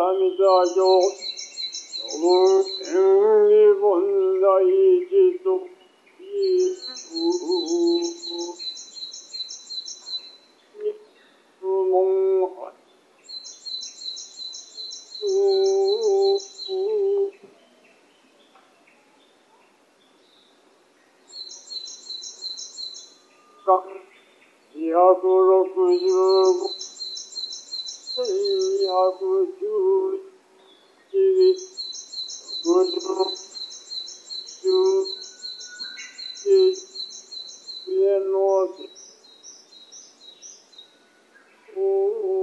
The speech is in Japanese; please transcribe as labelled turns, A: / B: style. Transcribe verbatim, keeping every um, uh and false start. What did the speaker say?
A: 弥陀経諸文縁起本来自と一不問八二百六十五、二百十一、六十、十一、天皇お